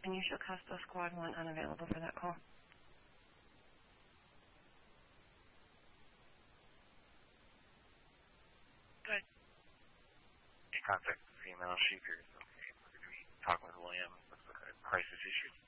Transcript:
and you show Custo Squad 1 unavailable for that call. Good. In contact with female. She appears okay. We're going to be talking with William with a crisis issue.